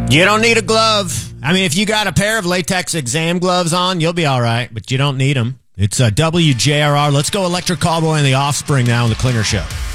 You don't need a glove. I mean, if you got a pair of latex exam gloves on, you'll be all right, but you don't need them. It's WJRR. Let's go Electric Callboy and the Offspring now on the Klinger Show.